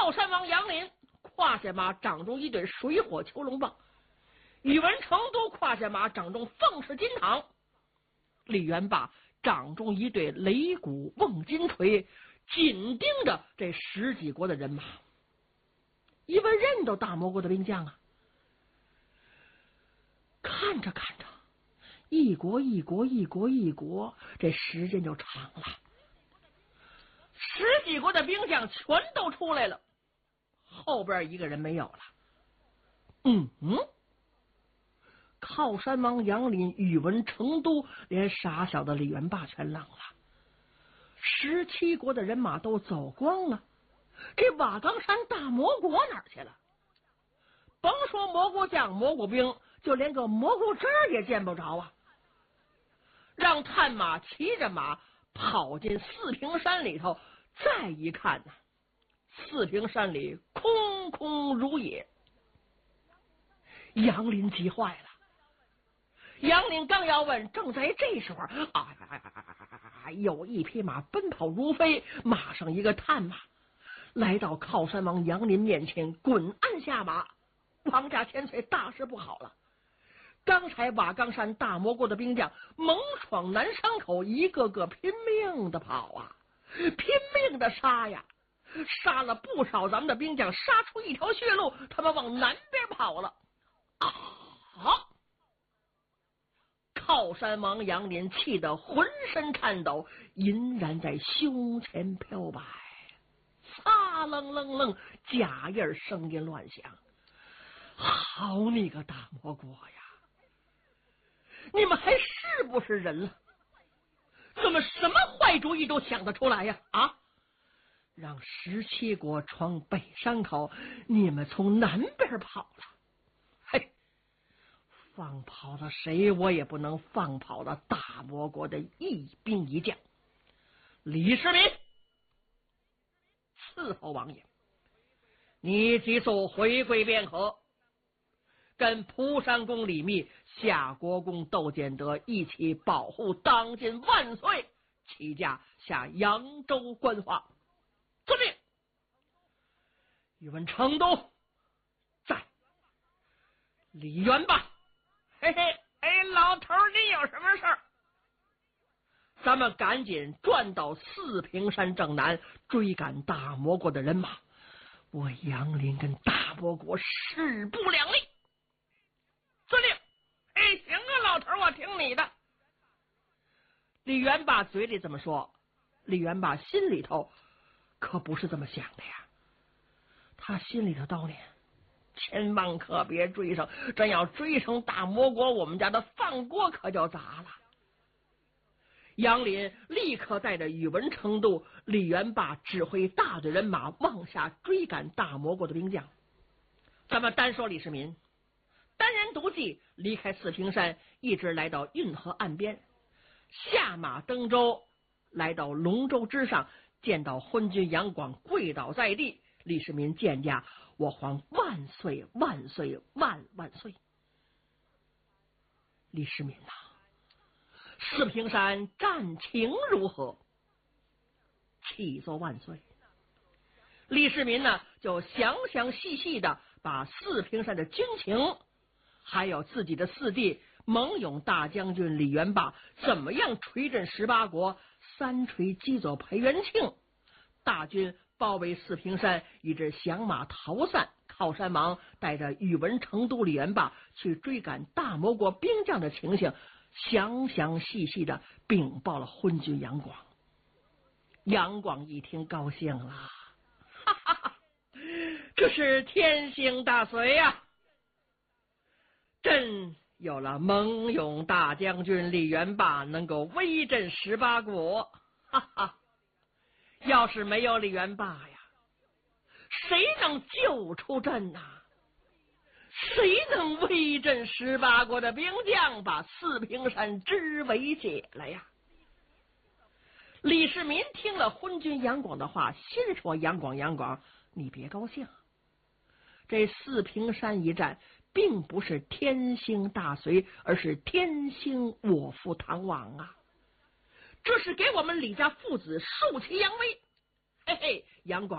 靠山王杨林胯下马掌中一对水火囚龙棒，宇文成都胯下马掌中凤翅金堂，李元霸掌中一对擂鼓瓮金锤，紧盯着这十几国的人马。因为认得大魔国的兵将啊，看着看着，一国一国一国一国，这时间就长了。十几国的兵将全都出来了，后边一个人没有了。靠山王杨林、宇文成都，连傻小的李元霸全愣了。17国的人马都走光了，这瓦岗山大魔国哪儿去了？甭说蘑菇将、蘑菇兵，就连个蘑菇汁儿也见不着啊！让探马骑着马跑进四平山里头，再一看呢，四平山里空空如也。杨林急坏了。杨林刚要问，正在这时候有一匹马奔跑如飞，马上一个探马来到靠山王杨林面前，滚按下马。王家千岁，大事不好了！刚才瓦岗山大魔国的兵将猛闯南山口，一个个拼命的跑啊，拼命的杀呀，杀了不少咱们的兵将，杀出一条血路，他们往南边跑了。靠山王杨林气得浑身颤抖，银然在胸前飘摆，擦楞楞楞，假印声音乱响。好你个大魔国呀！你们还是不是人了？怎么什么坏主意都想得出来呀？让17国闯北山口，你们从南边跑了。嘿，放跑了谁，我也不能放跑了大魔国的一兵一将。李世民，伺候王爷，你急速回归汴河，跟蒲山公李密、夏国公窦建德一起保护当今万岁，起驾下扬州观花。遵命。宇文成都在。李元霸，嘿嘿，老头你有什么事儿？咱们赶紧转到四平山正南，追赶大魔国的人马。我杨林跟大魔国势不两立。遵令。行啊，老头，我听你的。李元霸嘴里这么说，李元霸心里头可不是这么想的呀。他心里头叨念，千万可别追上，真要追上大魔国，我们家的饭锅可就砸了。杨林立刻带着宇文成都、李元霸指挥大队人马往下追赶大魔国的兵将。咱们单说李世民，单人独骑离开四平山，一直来到运河岸边，下马登舟，来到龙舟之上，见到昏君杨广跪倒在地。李世民见驾，我皇万岁万岁万万岁！李世民四平山战情如何？启奏万岁。李世民就详详细细的把四平山的军情，还有自己的四弟蒙勇大将军李元霸怎么样锤阵18国，三锤击走裴元庆，大军包围四平山，以致响马逃散。靠山王带着宇文成都、李元霸去追赶大魔国兵将的情形，详详细细的禀报了昏君杨广。杨广一听高兴了，哈哈哈，这是天兴大随呀！朕有了蒙勇大将军李元霸，能够威震18国，哈哈！要是没有李元霸呀，谁能救出朕谁能威震18国的兵将，把四平山之围解了呀？李世民听了昏君杨广的话，心说：杨广，你别高兴，这四平山一战并不是天兴大隋，而是天兴我父唐王啊！这是给我们李家父子竖旗扬威。嘿嘿，杨广